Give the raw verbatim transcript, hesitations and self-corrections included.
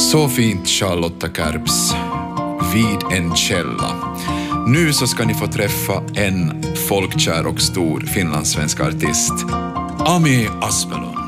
Så fint, Charlotta Kärps. Vid en källa. Nu så ska ni få träffa en folkkär och stor finlandssvensk artist, Ami Asmelund.